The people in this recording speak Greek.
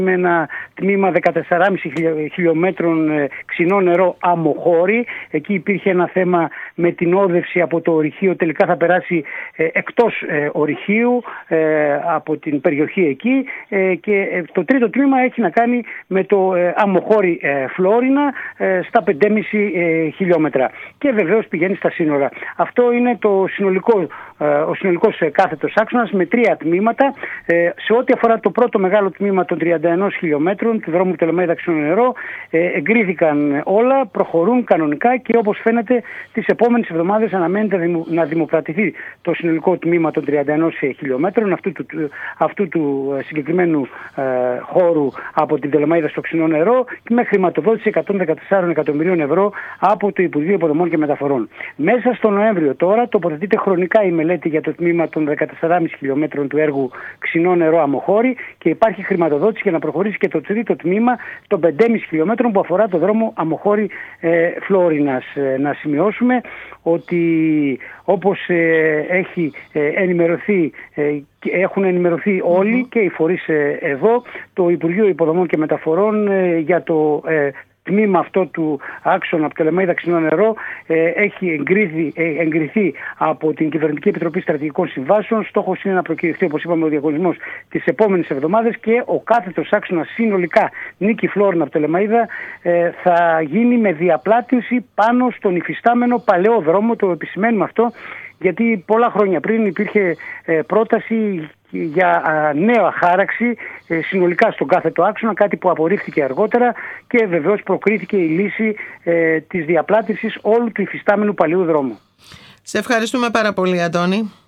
με ένα τμήμα 14,5 χιλιόμετρων ξινό νερό Αμοχώρη. Εκεί υπήρχε ένα θέμα με την όδευση από το ορυχείο. Τελικά θα περάσει εκτός ορυχείου από την περιοχή εκεί. Και το τρίτο τμήμα έχει να κάνει με το Αμοχώρη Φλόρινα στα 5,5 χιλιόμετρα. Και βεβαίως πηγαίνει στα σύνορα. Αυτό είναι ο συνολικός κάθετος άξονας με 3 τμήματα. Σε ό,τι αφορά το πρώτο μεγάλο τμήμα των 31 χιλιόμετρων του δρόμου Πτολεμαΐδα Ξινό Νερό, εγκρίθηκαν όλα, προχωρούν κανονικά και όπως φαίνεται τις επόμενες εβδομάδες αναμένεται να δημοπρατηθεί το συνολικό τμήμα των 31 χιλιόμετρων αυτού του συγκεκριμένου χώρου από την Πτολεμαΐδα στο Ξινό Νερό με χρηματοδότηση 114 εκατομμυρίων ευρώ από το Υπουργείο Υποδομών και Μεταφορών. Μέσα στο Νοέμβριο τώρα τοποθετείται χρονικά η μελέτη για το τμήμα των 14,5 χιλιόμετρων του έργου Ξινό Νερό Αμοχώρη και υπάρχει χρηματοδότηση για να προχωρήσει και το τρίτο τμήμα των 5,5 χιλιόμετρων που αφορά το δρόμο Αμοχώρη Φλόρινας. Να σημειώσουμε ότι όπως έχουν ενημερωθεί όλοι και οι φορείς εδώ, το Υπουργείο Υποδομών και Μεταφορών για το τμήμα αυτό του άξονα από Πτολεμαΐδα Ξινό Νερό έχει εγκριθεί από την Κυβερνητική Επιτροπή Στρατηγικών Συμβάσεων. Στόχος είναι να προκηρυχθεί, όπως είπαμε, ο διαγωνισμός τις επόμενες εβδομάδες και ο κάθετος άξονας συνολικά Νίκη Φλόρινα Πτολεμαΐδα θα γίνει με διαπλάτηση πάνω στον υφιστάμενο παλαιό δρόμο. Το επισημαίνουμε αυτό γιατί πολλά χρόνια πριν υπήρχε πρόταση για νέα χάραξη συνολικά στον κάθετο άξονα, κάτι που απορρίφθηκε αργότερα και βεβαίως προκρίθηκε η λύση της διαπλάτησης όλου του υφιστάμενου παλαιού δρόμου. Σε ευχαριστούμε πάρα πολύ, Αντώνη.